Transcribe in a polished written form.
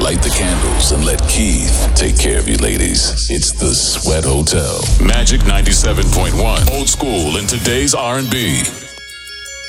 Light the candles and let Keith take care of you ladies. It's the Sweat Hotel. Magic 97.1. Old school in today's R&B.